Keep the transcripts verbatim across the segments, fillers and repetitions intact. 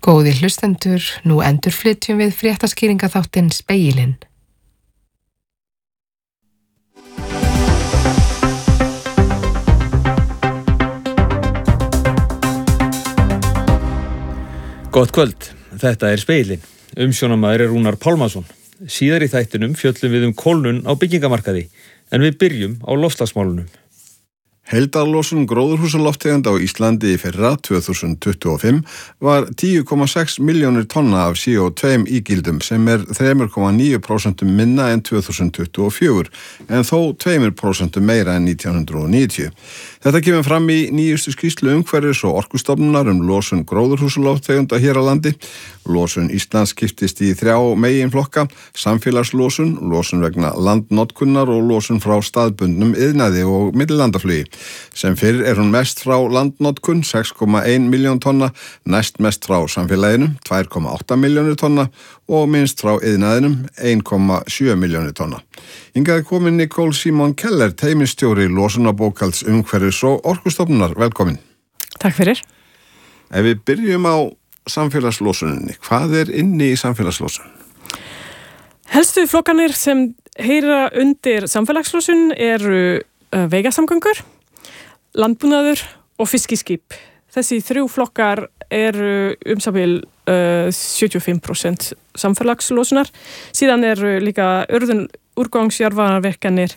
Góðir hlustendur, nú endurflytjum við fréttaskýringaþáttinn Spegilinn. Gott kvöld, þetta er Spegilinn. Umsjónamaður er Rúnar Pálmason. Síðar í þættinum fjöllum við um kólnun á byggingamarkaði, en við byrjum á loftslagsmálunum. Heildarlosun gróðurhúsalofttegunda á Íslandi í fyrra tvö þúsund tuttugu og fimm var tíu komma sex milljónir tonna af C O tvö ígildum sem er þrjú komma níu prósent minna en tvö þúsund tuttugu og fjögur en þó tvö prósent meira en nítján hundruð níutíu. Þetta kemur fram í nýjustu skýrslu umhverfis og orkustofnunar um losun gróðurhúsalofttegunda hér á landi. Losun Íslands skiptist í þrjá meginflokka, samfélagslosun, losun vegna landnotkunnar og losun frá staðbundnum iðnaði og millilandaflugi. Sem fyrr er hún mest frá landnotkun, sex komma ein milljón tonna, næst mest frá samfélaginu, tvö komma átta milljónir tonna og minnst frá iðnaðinum, ein komma sjö milljónir tonna. Hingað er komin Nicole Simon Keller, teymisstjóri losunarbókhalds umhverfis og orkustofnunar. Velkomin. Takk fyrir. Ef við byrjum á samfélagslosuninni, hvað er inni í samfélagslosun? Helstu flokkanir sem heyra undir samfélagslosun eru uh, vegasamgöngur, landbúnaður og fiskiskip. Þessi þrjú flokkar eru umsabil uh, sjötíu og fimm prósent samfélagslosunar. Síðan eru líka urðun úrgangsjarðvarmavirkjanir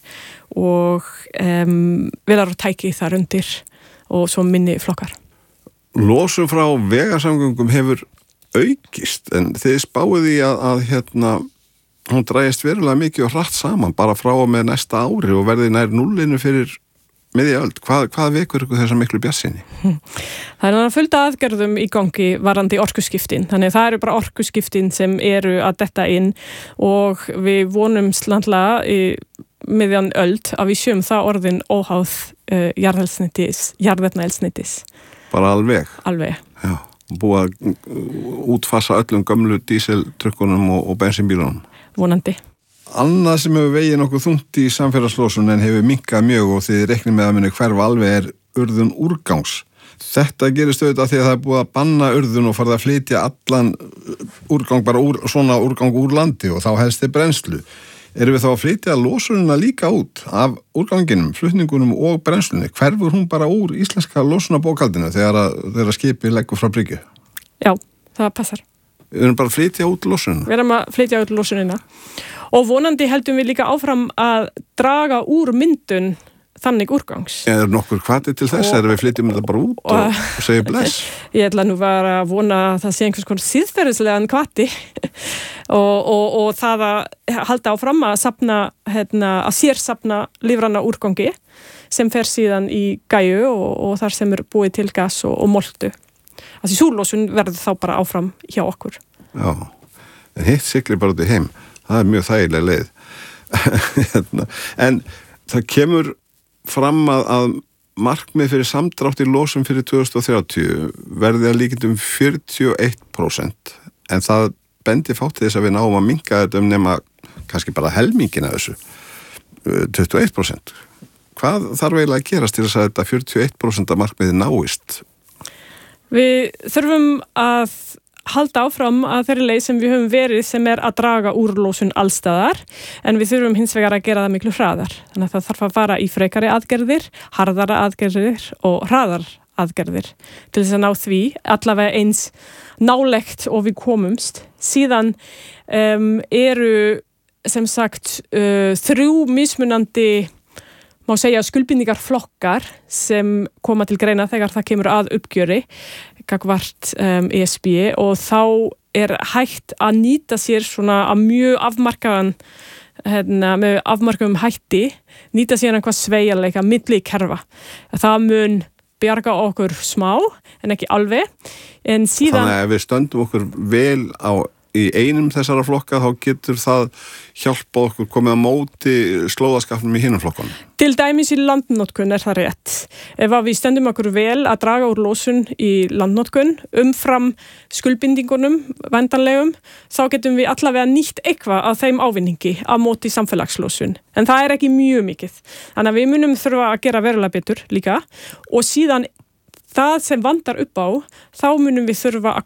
og um, velar og tæki þar undir og svo minni flokkar. Losun frá vegasamgöngum hefur aukist en þið spáið því að, að hérna, hún drægist verulega mikið og hratt saman bara frá og með næsta ári og verði nær núllinu fyrir miðja öld. Hvað, hvað vekur ykkur þessa miklu bjartsýni? Það er að fullt aðgerðum í gangi varandi orkuskiptin. Þannig það eru bara orkuskiptin sem eru að detta inn og við vonum slandlega í miðjan öld að við sjöum það orðin óháð uh, jarðeldsneytis, jarðefnaeldsneytis. Bara alveg? Alveg. Já, búið að útfasa öllum gömlu díseltrukkunum og, og bensínbílunum. Vonandi. Annað sem hefur vegið nokkuð þungt í samfélagslosun en hefur minnkað mjög og þið reiknið með að muni hverfa alveg er urðun úrgangs. Þetta gerist auðvitað því að það er búið að banna urðun og farið að flytja allan úrgang, bara úr, svona úrgang úr landi og þá helst þið brennslu. Erum við þá að flytja losunina líka út af úrganginum, flutningunum og brennslunni? Hverfur hún bara úr íslenska losunarbókhaldinu þegar, að, þegar skipið leggur frá bryggju? Já, það passar. Við erum bara að flytja út losunina? Við erum að flytja út losunina. Og vonandi heldum við líka áfram að draga úr myndun þannig úrgangs. Er nokkur hvati til þess? Erum við flytjum þetta bara út og, og, og segja bless? Ég ætla nú bara að vona að það sé einhvers konar siðferðislegan hvati og, og, og það að halda áfram að safna, hérna, að sérsafna lífræna úrgangi sem fer síðan í gæju og, og þar sem er búið til gas og, og moltu. Þessi súrlosun verður þá bara áfram hjá okkur. Já, en hitt siglir bara út í heim. Það er mjög þægileg leið. En það kemur fram að, að markmið fyrir samdrátt í losun fyrir tvö þúsund og þrjátíu verði að líkindum fjörutíu og eitt prósent en það bendi fátt þess að við náum að minnka þetta um nema kannski bara helmingina þessu tuttugu og eitt prósent. Hvað þarf eiginlega að gerast til þess að þetta fjörutíu og eitt prósent markmiði náist? Við þurfum að halda áfram að þeirri leið sem við höfum verið sem er að draga úr losun allstaðar en við þurfum hins vegar að gera það miklu hraðar. Þannig að það þarf að fara í frekari aðgerðir, harðara aðgerðir og hraðar aðgerðir til þess að ná því allavega eins nálegt og við komumst. Síðan um, eru sem sagt uh, þrjú mismunandi má segja skuldbindingarflokkar sem koma til greina þegar það kemur að uppgjöri gagnvart um, E S B og þá er hægt að nýta sér svona að mjög afmarkaðan hérna, með afmarkaðum hætti nýta sér einhvað sveigjanleika milli kerfa. Það mun bjarga okkur smá en ekki alveg en síðan Þannig að ef við stöndum okkur vel á í einum þessara flokka þá getur það hjálpa okkur komið að móti slóðaskapnum í hinum flokkunum. Til dæmis í landnotkun er það rétt. Ef við stöndum okkur vel að draga úr losun í landnotkun umfram skuldbindingunum væntanlegum, þá getum við allavega nýtt eitthvað af þeim ávinningi á móti samfélagslosun. En það er ekki mjög mikið. Þannig að við munum þurfa að gera verulega betur líka og síðan það sem vantar upp á, þá munum við þurfa að